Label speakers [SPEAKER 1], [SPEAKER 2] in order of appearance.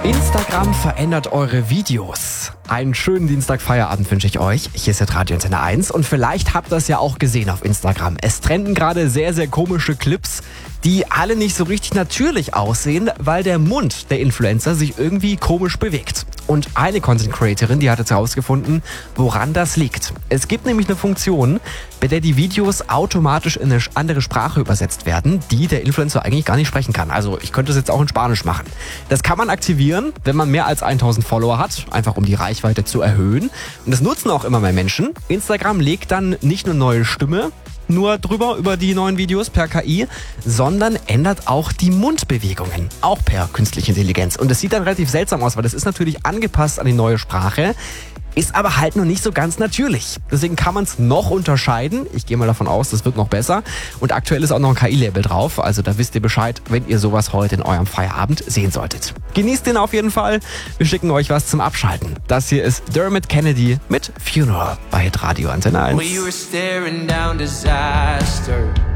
[SPEAKER 1] Instagram verändert eure Videos. Einen schönen Dienstag-Feierabend wünsche ich euch. Hier ist der Radio Antenne 1 und vielleicht habt ihr es ja auch gesehen auf Instagram. Es trenden gerade sehr, sehr komische Clips, die alle nicht so richtig natürlich aussehen, weil der Mund der Influencer sich irgendwie komisch bewegt. Und eine Content-Creatorin, die hat jetzt herausgefunden, woran das liegt. Es gibt nämlich eine Funktion, bei der die Videos automatisch in eine andere Sprache übersetzt werden, die der Influencer eigentlich gar nicht sprechen kann. Also ich könnte es jetzt auch in Spanisch machen. Das kann man aktivieren, wenn man mehr als 1000 Follower hat, einfach um die Reichweite zu erhöhen. Und das nutzen auch immer mehr Menschen. Instagram legt dann nicht nur neue Stimme nur drüber über die neuen Videos per KI, sondern ändert auch die Mundbewegungen, auch per künstliche Intelligenz. Und das sieht dann relativ seltsam aus, weil das ist natürlich angepasst an die neue Sprache, ist aber halt noch nicht so ganz natürlich. Deswegen kann man es noch unterscheiden. Ich gehe mal davon aus, das wird noch besser. Und aktuell ist auch noch ein KI-Label drauf. Also da wisst ihr Bescheid, wenn ihr sowas heute in eurem Feierabend sehen solltet. Genießt den auf jeden Fall. Wir schicken euch was zum Abschalten. Das hier ist Dermot Kennedy mit Funeral bei Radio Antenne 1.
[SPEAKER 2] We were staring down disaster.